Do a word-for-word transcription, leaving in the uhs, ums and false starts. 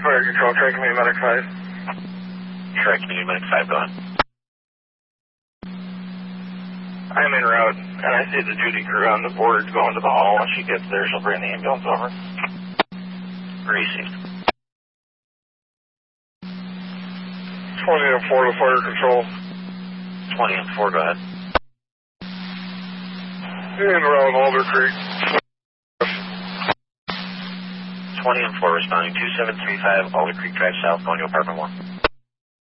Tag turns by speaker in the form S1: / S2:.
S1: Fire control, Tri Community Medic five.
S2: Tri Community Medic five, go ahead.
S1: I'm en route, and I see the duty crew on the board going to the hall. When she gets there, she'll bring the ambulance over.
S2: Received.
S1: twenty and four to fire control.
S2: twenty and four, go ahead.
S1: En route, Alder Creek.
S2: twenty and four responding, two seven three five Alder Creek Drive South, going to apartment one.